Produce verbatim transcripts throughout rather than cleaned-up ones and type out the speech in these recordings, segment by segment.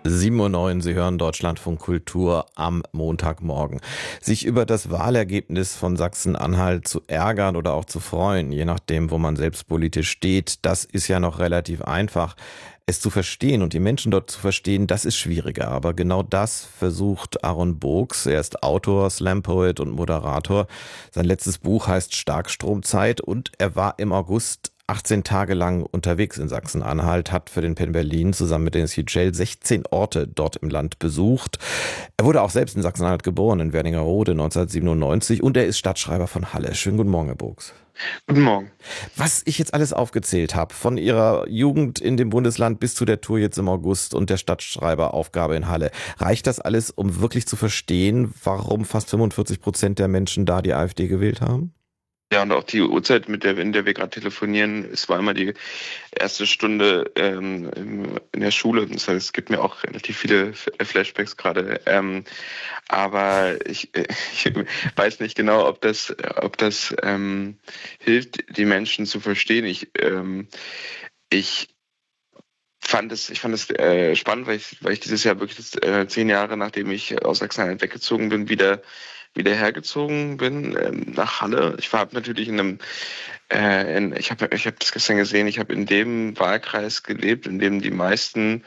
sieben Uhr neun, Sie hören Deutschlandfunk Kultur am Montagmorgen. Sich über das Wahlergebnis von Sachsen-Anhalt zu ärgern oder auch zu freuen, je nachdem, wo man selbst politisch steht, das ist ja noch relativ einfach. Es zu verstehen und die Menschen dort zu verstehen, das ist schwieriger. Aber genau das versucht Aaron Burgs. Er ist Autor, Slam-Poet und Moderator. Sein letztes Buch heißt Starkstromzeit und er war im August achtzehn Tage lang unterwegs in Sachsen-Anhalt, hat für den Pen Berlin zusammen mit den S J sechzehn Orte dort im Land besucht. Er wurde auch selbst in Sachsen-Anhalt geboren, in Wernigerode neunzehnhundertsiebenundneunzig und er ist Stadtschreiber von Halle. Schönen guten Morgen, Herr Burgs. Guten Morgen. Was ich jetzt alles aufgezählt habe, von Ihrer Jugend in dem Bundesland bis zu der Tour jetzt im August und der Stadtschreiberaufgabe in Halle, reicht das alles, um wirklich zu verstehen, warum fast fünfundvierzig Prozent der Menschen da die AfD gewählt haben? Ja, und auch die Uhrzeit, mit der, in der wir gerade telefonieren, es war immer die erste Stunde ähm, in der Schule. Das heißt, es gibt mir auch relativ viele Flashbacks gerade. Ähm, aber ich, ich weiß nicht genau, ob das, ob das ähm, hilft, die Menschen zu verstehen. Ich, ähm, ich fand es, ich fand es äh, spannend, weil ich, weil ich dieses Jahr wirklich äh, zehn Jahre, nachdem ich aus Sachsen-Anhalt weggezogen bin, wieder wieder hergezogen bin ähm, nach Halle. Ich war natürlich in einem, äh, in, ich habe ich hab das gestern gesehen, ich habe in dem Wahlkreis gelebt, in dem die meisten,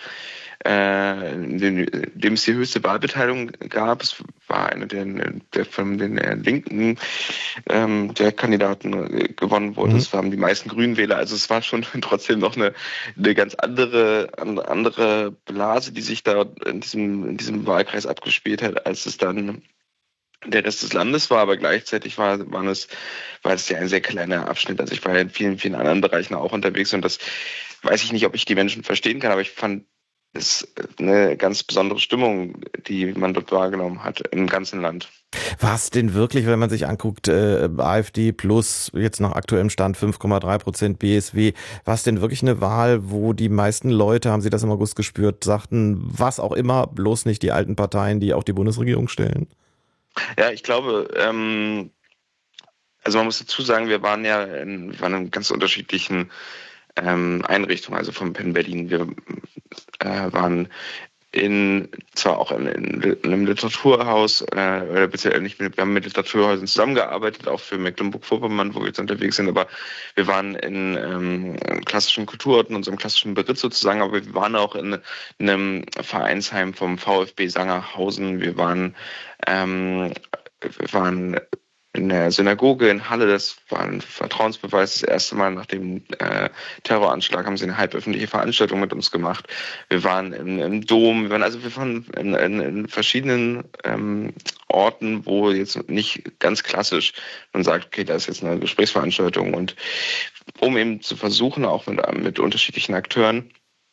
äh, in dem, in dem es die höchste Wahlbeteiligung gab. Es war einer der, der von den äh, Linken ähm, der Kandidaten äh, gewonnen wurde. Mhm. Es waren die meisten Grünwähler. Also es war schon trotzdem noch eine, eine ganz andere, andere Blase, die sich da in diesem, in diesem Wahlkreis abgespielt hat, als es dann der Rest des Landes war, aber gleichzeitig war, waren es, war es ja ein sehr kleiner Abschnitt. Also ich war ja in vielen, vielen anderen Bereichen auch unterwegs und das weiß ich nicht, ob ich die Menschen verstehen kann, aber ich fand es eine ganz besondere Stimmung, die man dort wahrgenommen hat im ganzen Land. War es denn wirklich, wenn man sich anguckt, äh, AfD plus jetzt nach aktuellem Stand fünf Komma drei Prozent B S W, war es denn wirklich eine Wahl, wo die meisten Leute, haben Sie das im August gespürt, sagten, was auch immer, bloß nicht die alten Parteien, die auch die Bundesregierung stellen? Ja, ich glaube, ähm, also man muss dazu sagen, wir waren ja in, wir waren in ganz unterschiedlichen ähm, Einrichtungen, also vom Pen Berlin. Wir äh, waren in, zwar auch in, in, in einem Literaturhaus, äh, oder beziehungsweise nicht mit, wir haben mit Literaturhäusern zusammengearbeitet, auch für Mecklenburg-Vorpommern, wo wir jetzt unterwegs sind, aber wir waren in ähm, klassischen Kulturorten, unserem klassischen Beritt sozusagen, aber wir waren auch in, in einem Vereinsheim vom VfB Sangerhausen, wir waren, ähm, wir waren in der Synagoge in Halle, das war ein Vertrauensbeweis. Das erste Mal nach dem äh, Terroranschlag haben sie eine halböffentliche Veranstaltung mit uns gemacht. Wir waren im, im Dom, wir waren also wir waren in, in, in verschiedenen ähm, Orten, wo jetzt nicht ganz klassisch man sagt, okay, da ist jetzt eine Gesprächsveranstaltung und um eben zu versuchen, auch mit, mit unterschiedlichen Akteuren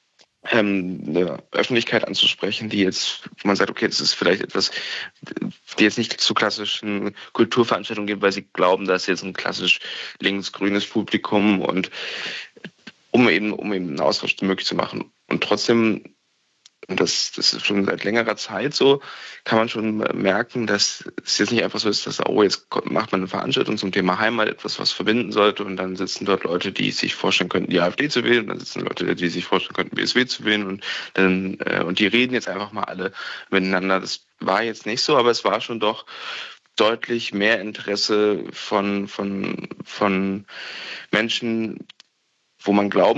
ähm, eine Öffentlichkeit anzusprechen, die jetzt, wo man sagt, okay, das ist vielleicht etwas, die jetzt nicht zu klassischen Kulturveranstaltungen gehen, weil sie glauben, dass jetzt ein klassisch links-grünes Publikum und um eben, um eben einen Austausch möglich zu machen. Und trotzdem, und das, das ist schon seit längerer Zeit so, kann man schon merken, dass es jetzt nicht einfach so ist, dass, oh, jetzt macht man eine Veranstaltung zum Thema Heimat, etwas, was verbinden sollte, und dann sitzen dort Leute, die sich vorstellen könnten, die AfD zu wählen, und dann sitzen Leute, die sich vorstellen könnten, B S W zu wählen, und dann, äh, und die reden jetzt einfach mal alle miteinander. Das war jetzt nicht so, aber es war schon doch deutlich mehr Interesse von, von, von Menschen, wo man glauben